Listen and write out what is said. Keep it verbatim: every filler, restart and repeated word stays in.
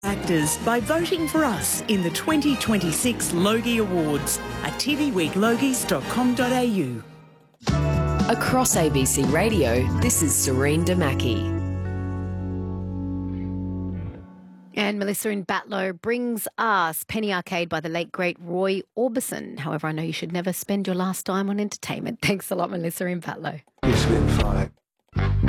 actors by voting for us in the twenty twenty-six Logie Awards at t v week logies dot com dot a u. Across A B C Radio, this is Serene Damaki. And Melissa in Batlow brings us Penny Arcade by the late, great Roy Orbison. However, I know you should never spend your last time on entertainment. Thanks a lot, Melissa in Batlow. It's been fine.